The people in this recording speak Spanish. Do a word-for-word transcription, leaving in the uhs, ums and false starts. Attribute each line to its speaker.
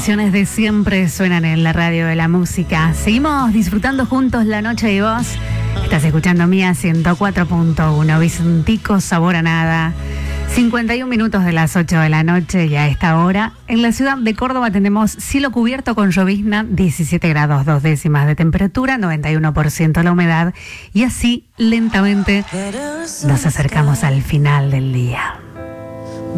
Speaker 1: canciones de siempre suenan en la radio de la música. Seguimos disfrutando juntos la noche de voz. Estás escuchando Mía ciento cuatro punto uno, Vicentico, sabor a nada. cincuenta y un minutos de las ocho de la noche y a esta hora en la ciudad de Córdoba tenemos cielo cubierto con llovizna, diecisiete grados dos décimas de temperatura, noventa y uno por ciento la humedad y así lentamente nos acercamos al final del día.